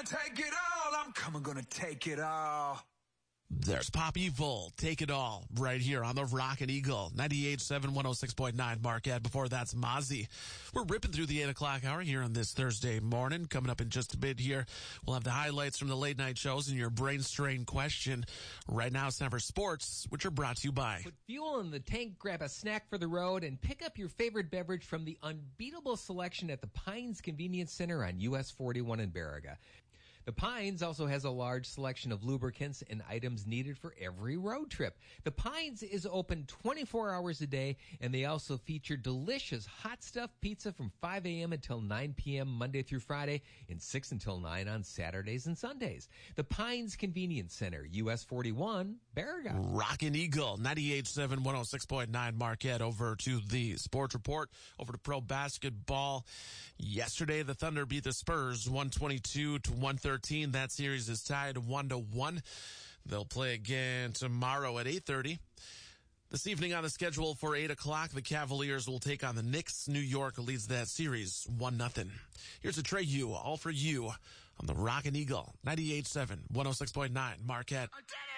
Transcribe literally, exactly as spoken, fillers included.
gonna take it all. I'm coming, gonna take it all. There's Pop Evil, Take It All, right here on the Rockin' Eagle, ninety-eight point seven, one oh six point nine Marquette. Before that's Mozzie. We're ripping through the eight o'clock hour here on this Thursday morning. Coming up in just a bit here, we'll have the highlights from the late night shows and your brain strain question. Right now it's time for sports, which are brought to you by. Put fuel in the tank, grab a snack for the road, and pick up your favorite beverage from the unbeatable selection at the Pines Convenience Center on U S forty-one in Baraga. The Pines also has a large selection of lubricants and items needed for every road trip. The Pines is open twenty-four hours a day, and they also feature delicious hot stuffed pizza from five a.m. until nine p.m. Monday through Friday and six until nine on Saturdays and Sundays. The Pines Convenience Center, U S forty-one, Baraga. Rockin' Eagle, ninety-eight point seven, one oh six point nine Marquette. Over to the sports report, over to pro basketball. Yesterday, the Thunder beat the Spurs one twenty-two to one thirteen. That series is tied one to one. They'll play again tomorrow at eight thirty. This evening on the schedule for eight o'clock, the Cavaliers will take on the Knicks. New York leads that series one nothing. Here's a Trey U, all for you on the Rockin' Eagle, ninety-eight point seven, one oh six point nine Marquette. I did it!